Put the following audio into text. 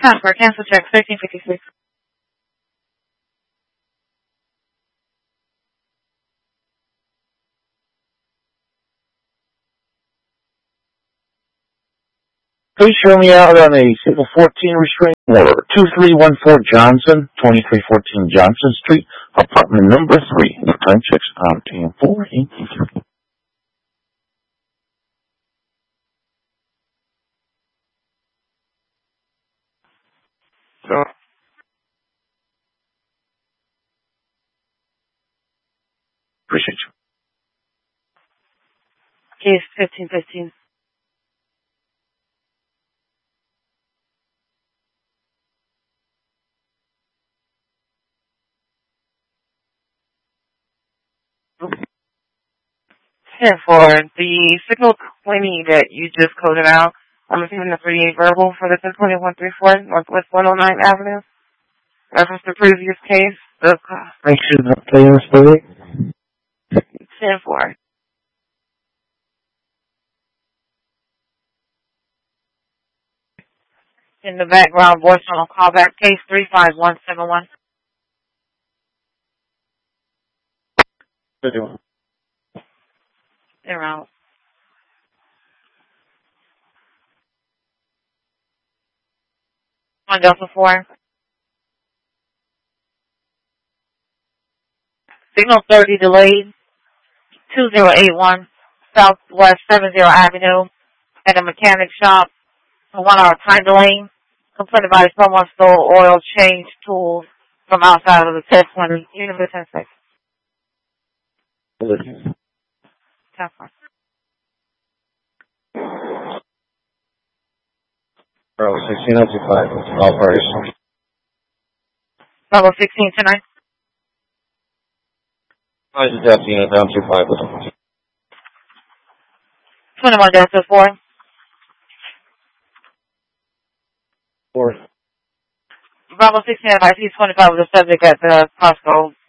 Passport cancel check 1356. Please show me out on a Signal 14 restraining order. 2314 Johnson, 2314 Johnson Street, apartment number 3. Time 6, team 4. So, appreciate you. Case 1515. Here for the signal claiming that you just coded out. I'm receiving the 38 verbal for the 102134 Northwest 109 Avenue. Reference to previous case. The Make sure not playing this movie. 10-4. In the background, voice on callback case 35171. 51. They're out. On Delta 4. Signal 30 delayed. 2081 Southwest 70 Avenue at a mechanic shop. A 1 hour time delay. Complained about someone stole oil change tools from outside of the test when Universe 6. Bravo 1605. All parties. Bravo 16 tonight. I just have to down 25. 21 Delta 4. 4. Bravo 16 advice, he's 25 with the subject at the Costco